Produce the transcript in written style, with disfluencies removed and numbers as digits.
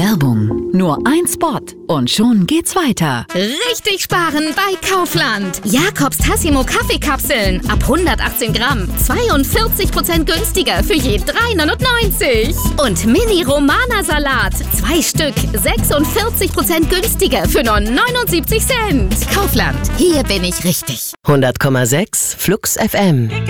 Werbung. Nur ein Spot und schon geht's weiter. Richtig sparen bei Kaufland. Jakobs Tassimo Kaffeekapseln ab 118 Gramm. 42% günstiger für je 3,99. Und Mini Romana Salat. 2 Stück. 46% günstiger für nur 79 Cent. Kaufland. Hier bin ich richtig. 100,6 Flux FM.